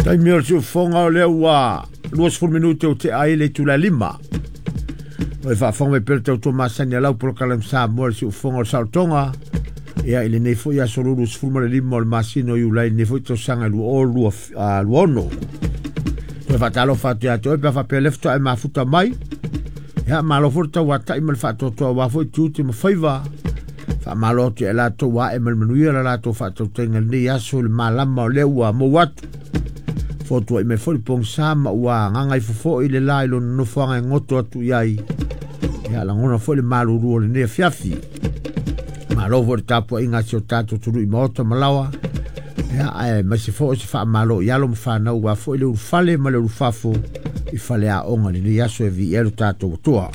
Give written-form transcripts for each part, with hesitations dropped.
Tai mea si ufonga o leo wa 2 minute o te aile tu la lima. O e whaafonga me pere tau tō masani a lau polo kalam sa mua si ufonga o Saltonga. Ia ili nei fo ia soruru sfulma le lima o le masino i ulai nei fo i tau sanga luono. O e whaatalo whatu ia to e pia whapea lefto ai mafuta mai. Ia malo fo tau wata i mal whaato toa wafo i tiuti ma whaiva. Whaamalo te e la tau wa e mal manuia la la tau whaatau tenga nei aso le malama o leo wa mo watu. Fotua i me foli pong sama ua ngangai fofo i le lai lo nofuanga ngoto atu iai. Ia la ngona foli maruru o le nea fiafi. Malo fo le tapua inga si o tato turu i maota malawa. Ia ai masi fo si faa malo i alo mfana ua fo i le urufale ma le urufafo i fale a onga ni ni aso e vi elu tato watua.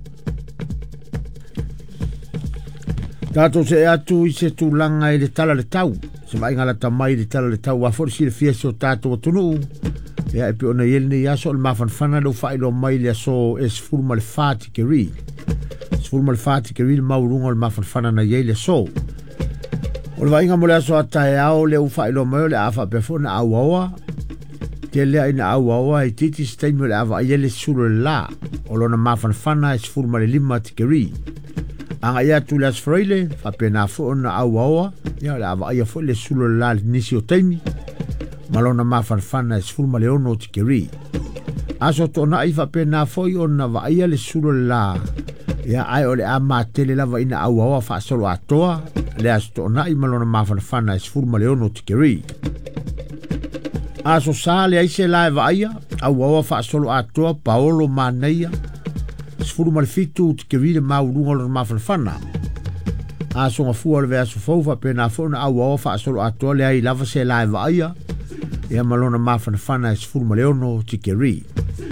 Tato se atu i se tu langa i le tala le tau. Se vai ngala tamai le tala le tau wa fo si le fia si o tato watunu. Ia e pe ona yel ni aso le mafanfana lo fai lo mai le aso e sfulma le fati ke ri. Sfulma le fati ke ri le maurunga le mafanfana na yel le aso. O le vainga mo le aso atae ao le u fai lo mai le afa pe fo na awawa. Te lea ina awawa e titi staimo le awa yel le sulu le la. O lo na mafanfana e sfulma le lima te ke ri. Anga ia tu le asfreile, fa pe na fo na awawa. Ia le awa ia fo le sulu le la le nisi o taimi. Malona mafanfana e sfulma le ono te keri. Aso tona i fape na foi ona wa ia le sulu la. Ia ai o le a matele lava ina awawa fa solo atoa. Le aso tona i malona mafanfana e sfulma le ono te keri. Aso sa le aise la e wa ia. Awawa fa solo atoa paolo maneia. Sfulma le fitu te keri le maurunga le mafanfana. Aso nga fua le vea so fau fape na foi na awawa fa solo atoa le ai lava se la e wa ia. Ia malona mafanafana e sfulma leono tikeri.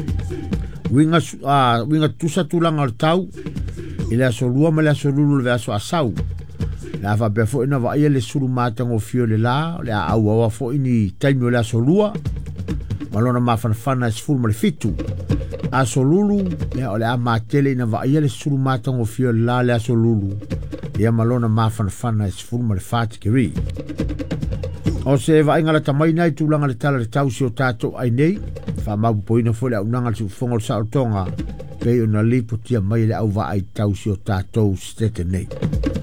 Winga tusa tulanga o tau. Ile aso lua ma le aso lulu le aso asau. Le afa bea fo ina wa ia le suru matang o fio le la. Le a awa fo ini taimi o le aso lua. Malona mafanafana e sfulma le fitu. Aso lulu. Ia o le a matele ina wa ia le suru matang o fio le la le aso lulu. Ia malona mafanafana e sfulma le fatikeri. O se va ingala tamai nai tulanga le tala le tau si o tato ai nei. Fa mabu poina fole au nanga si ufonga o Saltonga. Pei o na lipo tia mai le au va ai tau si o tato stete nei.